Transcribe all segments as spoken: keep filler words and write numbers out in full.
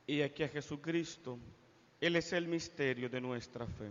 Y aquí a Jesucristo, Él es el misterio de nuestra fe.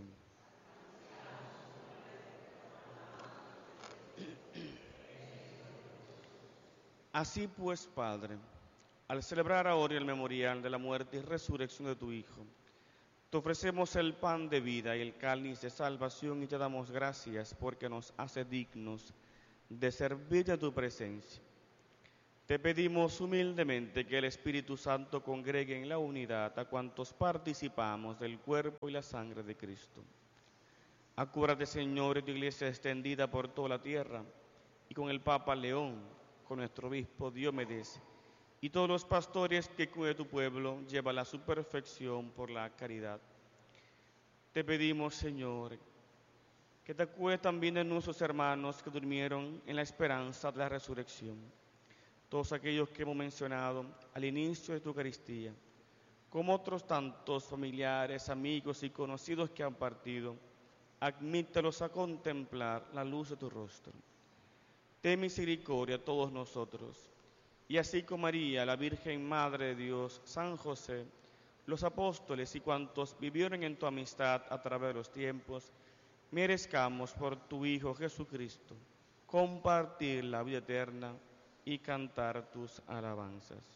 Así pues, Padre, al celebrar ahora el memorial de la muerte y resurrección de tu Hijo, te ofrecemos el pan de vida y el cáliz de salvación y te damos gracias porque nos hace dignos de servir a tu presencia. Te pedimos humildemente que el Espíritu Santo congregue en la unidad a cuantos participamos del cuerpo y la sangre de Cristo. Acuérdate, Señor, de tu iglesia extendida por toda la tierra y con el Papa León, con nuestro obispo Diomedes y todos los pastores que cuide tu pueblo, llévala a su perfección por la caridad. Te pedimos, Señor, que te acuerdes también de nuestros hermanos que durmieron en la esperanza de la resurrección. Todos aquellos que hemos mencionado al inicio de tu Eucaristía, como otros tantos familiares, amigos y conocidos que han partido, admítelos a contemplar la luz de tu rostro. Ten misericordia a todos nosotros, y así como María, la Virgen Madre de Dios, San José, los apóstoles y cuantos vivieron en tu amistad a través de los tiempos, merezcamos por tu Hijo Jesucristo compartir la vida eterna y cantar tus alabanzas.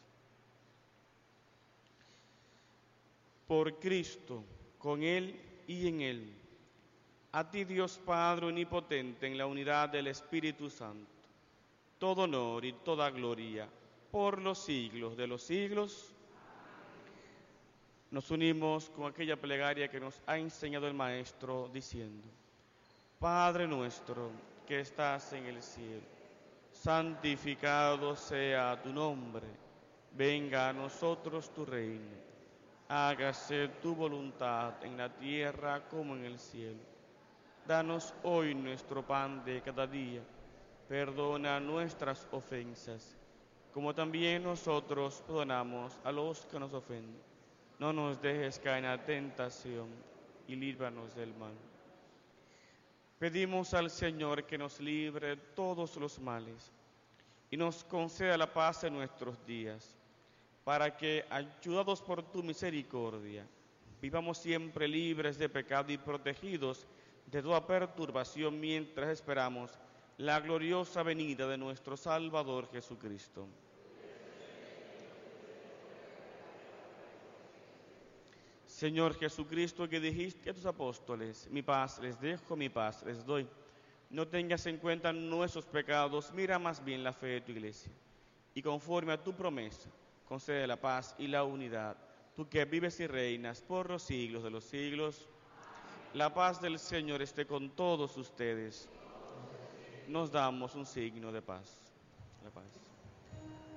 Por Cristo, con Él y en Él, a ti Dios Padre omnipotente en la unidad del Espíritu Santo, todo honor y toda gloria por los siglos de los siglos. Nos unimos con aquella plegaria que nos ha enseñado el Maestro diciendo: Padre nuestro que estás en el cielo, santificado sea tu nombre, venga a nosotros tu reino, hágase tu voluntad en la tierra como en el cielo. Danos hoy nuestro pan de cada día, perdona nuestras ofensas, como también nosotros perdonamos a los que nos ofenden. No nos dejes caer en la tentación y líbranos del mal. Pedimos al Señor que nos libre de todos los males y nos conceda la paz en nuestros días, para que, ayudados por tu misericordia, vivamos siempre libres de pecado y protegidos de toda perturbación mientras esperamos la gloriosa venida de nuestro Salvador Jesucristo. Señor Jesucristo, que dijiste a tus apóstoles: mi paz les dejo, mi paz les doy. No tengas en cuenta nuestros pecados, mira más bien la fe de tu iglesia. Y conforme a tu promesa, concede la paz y la unidad, tú que vives y reinas por los siglos de los siglos. La paz del Señor esté con todos ustedes. Nos damos un signo de paz. La paz.